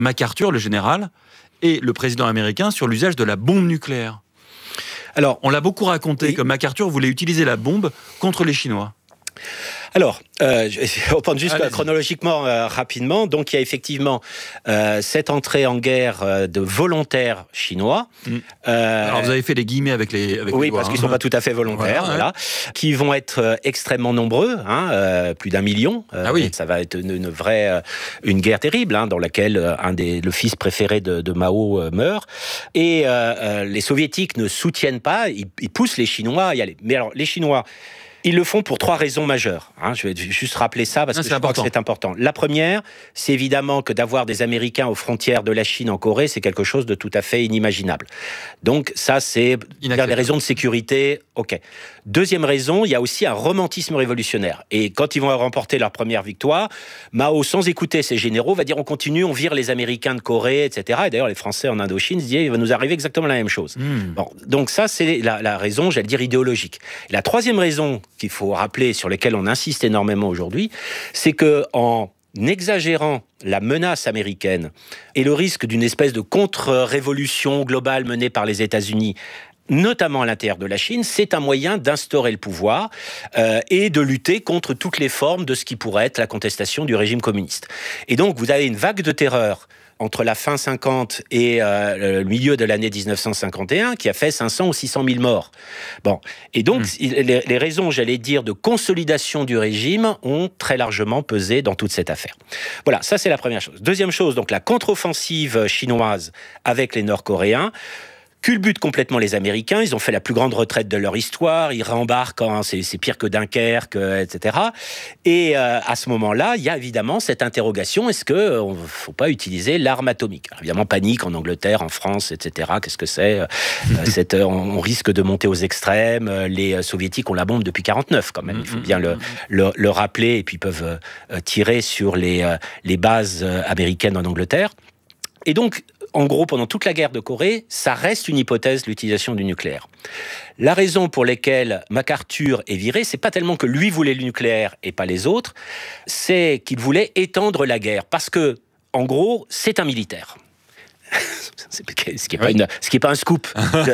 MacArthur, le général, et le président américain sur l'usage de la bombe nucléaire. Alors, on l'a beaucoup raconté que MacArthur voulait utiliser la bombe contre les Chinois. Alors, je vais reprendre juste chronologiquement rapidement. Donc, il y a effectivement cette entrée en guerre de volontaires chinois. Alors, vous avez fait les guillemets avec les oui, parce qu'ils ne sont pas tout à fait volontaires, voilà, qui vont être extrêmement nombreux, plus d'1 million. Ça va être une vraie une guerre terrible, dans laquelle le fils préféré de Mao meurt. Et les Soviétiques ne soutiennent pas, ils poussent les Chinois à y aller. Mais alors, les Chinois, ils le font pour 3 raisons majeures. Je vais juste rappeler ça parce que je crois que c'est important. La première, c'est évidemment que d'avoir des Américains aux frontières de la Chine en Corée, c'est quelque chose de tout à fait inimaginable. Donc ça, c'est des raisons de sécurité. Ok. Deuxième raison, il y a aussi un romantisme révolutionnaire. Et quand ils vont remporter leur première victoire, Mao, sans écouter ses généraux, va dire on continue, on vire les Américains de Corée, etc. Et d'ailleurs, les Français en Indochine se disaient il va nous arriver exactement la même chose. Bon, donc ça, c'est la raison, j'allais dire, idéologique. Et la troisième raison qu'il faut rappeler, sur laquelle on insiste énormément aujourd'hui, c'est que en exagérant la menace américaine et le risque d'une espèce de contre-révolution globale menée par les États-Unis, notamment à l'intérieur de la Chine, c'est un moyen d'instaurer le pouvoir et de lutter contre toutes les formes de ce qui pourrait être la contestation du régime communiste. Et donc, vous avez une vague de terreur entre la fin 50 et le milieu de l'année 1951, qui a fait 500 ou 600 000 morts. Bon. Et donc, les raisons, j'allais dire, de consolidation du régime ont très largement pesé dans toute cette affaire. Voilà, ça c'est la première chose. Deuxième chose, donc la contre-offensive chinoise avec les Nord-Coréens culbute complètement les Américains. Ils ont fait la plus grande retraite de leur histoire. Ils réembarquent, c'est pire que Dunkerque, etc. Et à ce moment-là, il y a évidemment cette interrogation, est-ce qu'il ne faut pas utiliser l'arme atomique ? Alors, évidemment, panique en Angleterre, en France, etc. Qu'est-ce que c'est on risque de monter aux extrêmes. Les Soviétiques ont la bombe depuis 1949, quand même. Il faut bien le rappeler. Et puis, ils peuvent tirer sur les bases américaines en Angleterre. Et donc, en gros, pendant toute la guerre de Corée, ça reste une hypothèse, l'utilisation du nucléaire. La raison pour laquelle MacArthur est viré, c'est pas tellement que lui voulait le nucléaire et pas les autres, c'est qu'il voulait étendre la guerre. Parce que, en gros, c'est un militaire. Ce qui n'est pas un scoop,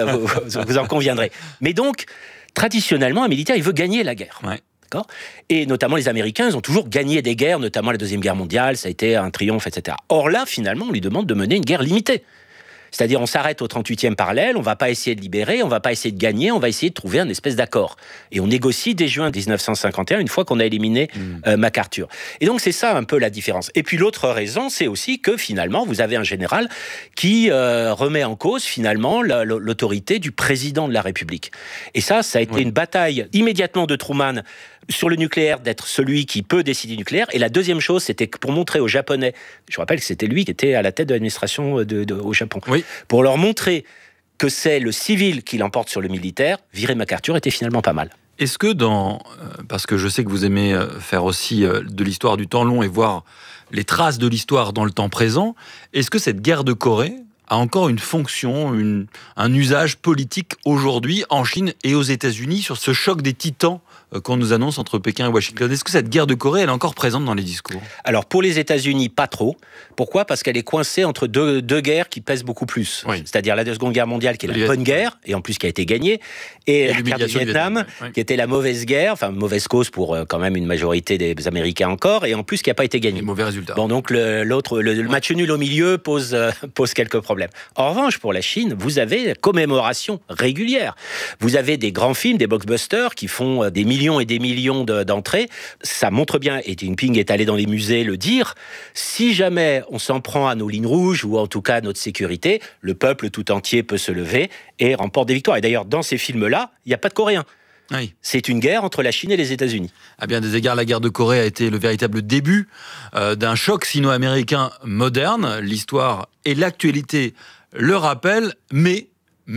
vous en conviendrez. Mais donc, traditionnellement, un militaire, il veut gagner la guerre. Ouais. D'accord ? Et notamment les Américains, ils ont toujours gagné des guerres, notamment la Deuxième Guerre mondiale, ça a été un triomphe, etc. Or là, finalement, on lui demande de mener une guerre limitée. C'est-à-dire, on s'arrête au 38e parallèle, on ne va pas essayer de libérer, on ne va pas essayer de gagner, on va essayer de trouver un espèce d'accord. Et on négocie dès juin 1951, une fois qu'on a éliminé MacArthur. Et donc, c'est ça un peu la différence. Et puis, l'autre raison, c'est aussi que finalement, vous avez un général qui remet en cause, finalement, l'autorité du président de la République. Et ça a été une bataille immédiatement de Truman sur le nucléaire, d'être celui qui peut décider du nucléaire. Et la deuxième chose, c'était pour montrer aux Japonais, je rappelle que c'était lui qui était à la tête de l'administration au Japon, pour leur montrer que c'est le civil qui l'emporte sur le militaire, virer MacArthur était finalement pas mal. Est-ce que parce que je sais que vous aimez faire aussi de l'histoire du temps long et voir les traces de l'histoire dans le temps présent, est-ce que cette guerre de Corée a encore une fonction, un usage politique aujourd'hui en Chine et aux États-Unis sur ce choc des titans qu'on nous annonce entre Pékin et Washington? Est-ce que cette guerre de Corée, elle est encore présente dans les discours? Alors, pour les États-Unis, pas trop. Pourquoi ? Parce qu'elle est coincée entre deux guerres qui pèsent beaucoup plus. Oui. C'est-à-dire la Seconde Guerre mondiale, qui est la bonne guerre, et en plus qui a été gagnée, et la guerre du Vietnam, qui était la mauvaise guerre, enfin mauvaise cause pour quand même une majorité des Américains encore, et en plus qui n'a pas été gagnée. Mauvais résultat. Bon, donc le match nul au milieu pose quelques problèmes. En revanche, pour la Chine, vous avez la commémoration régulière. Vous avez des grands films, des blockbusters qui font des millions et des millions d'entrées. Ça montre bien, et Jinping est allé dans les musées le dire, si jamais on s'en prend à nos lignes rouges, ou en tout cas à notre sécurité, le peuple tout entier peut se lever et remporte des victoires. Et d'ailleurs, dans ces films-là, il n'y a pas de Coréens. Oui. C'est une guerre entre la Chine et les États-Unis. À bien des égards, la guerre de Corée a été le véritable début d'un choc sino-américain moderne. L'histoire et l'actualité le rappellent, mais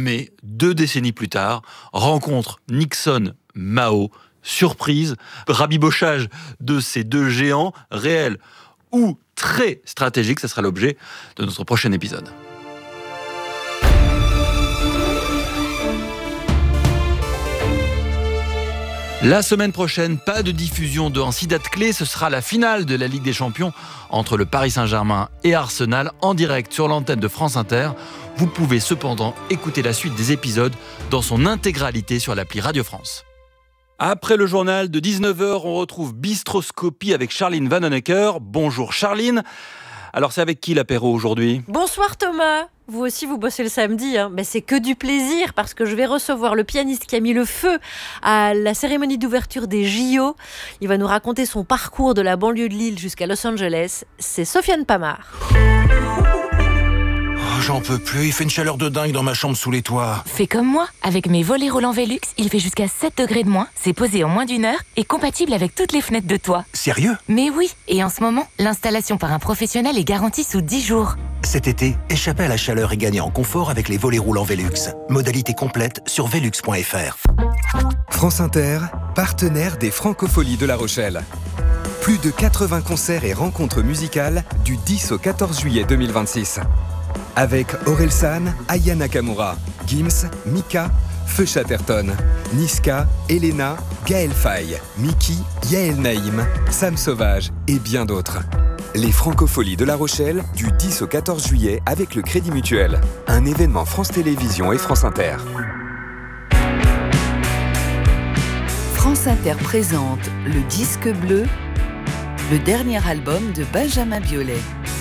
2 décennies plus tard, rencontre Nixon-Mao, surprise, rabibochage de ces 2 géants, réels ou très stratégiques, ça sera l'objet de notre prochain épisode. La semaine prochaine, pas de diffusion de 6 dates clés, ce sera la finale de la Ligue des Champions entre le Paris Saint-Germain et Arsenal en direct sur l'antenne de France Inter. Vous pouvez cependant écouter la suite des épisodes dans son intégralité sur l'appli Radio France. Après le journal de 19h, on retrouve Bistroscopie avec Charline Vanhoenacker. Bonjour Charline. Alors c'est avec qui l'apéro aujourd'hui ? Bonsoir Thomas. Vous aussi, vous bossez le samedi, hein. Mais c'est que du plaisir parce que je vais recevoir le pianiste qui a mis le feu à la cérémonie d'ouverture des JO. Il va nous raconter son parcours de la banlieue de Lille jusqu'à Los Angeles. C'est Sofiane Pamar. J'en peux plus, il fait une chaleur de dingue dans ma chambre sous les toits. Fais comme moi, avec mes volets roulants Velux, il fait jusqu'à 7 degrés de moins, c'est posé en moins d'1 heure et compatible avec toutes les fenêtres de toit. Sérieux ? Mais oui, et en ce moment, l'installation par un professionnel est garantie sous 10 jours. Cet été, échappez à la chaleur et gagnez en confort avec les volets roulants Velux. Modalité complète sur velux.fr. France Inter, partenaire des Francopholies de La Rochelle. Plus de 80 concerts et rencontres musicales du 10 au 14 juillet 2026. Avec Orelsan, Aya Nakamura, Gims, Mika, Feu Chatterton, Niska, Elena, Gaël Faye, Miki, Yael Naïm, Sam Sauvage et bien d'autres. Les Francopholies de La Rochelle du 10 au 14 juillet avec le Crédit Mutuel. Un événement France Télévisions et France Inter. France Inter présente Le Disque Bleu, le dernier album de Benjamin Biolay.